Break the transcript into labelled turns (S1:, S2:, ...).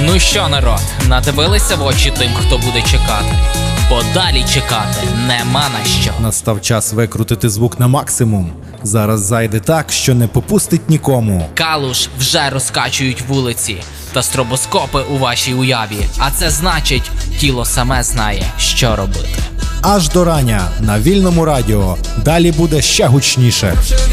S1: Ну що, народ, надивилися в очі тим, хто буде чекати? Бо далі чекати нема на що.
S2: Настав час викрутити звук на максимум. Зараз зайде так, що не попустить нікому.
S1: Калуш вже розкачують вулиці та стробоскопи у вашій уяві. А це значить, тіло саме знає, що робити.
S2: Аж до рання на Вільному радіо. Далі буде ще гучніше.